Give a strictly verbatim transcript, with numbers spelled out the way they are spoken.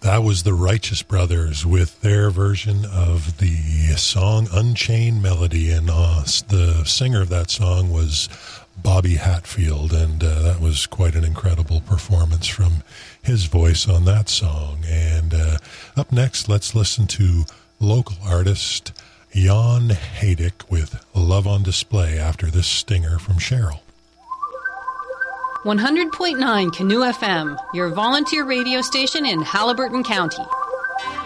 That was the Righteous Brothers with their version of the song Unchained Melody, and uh, the singer of that song was Bobby Hatfield, and uh, that was quite an incredible performance from his voice on that song. And uh, up next, let's listen to local artist Jan Haydick with Love on Display after this stinger from Cheryl. one hundred point nine Canoe F M, your volunteer radio station in Haliburton County.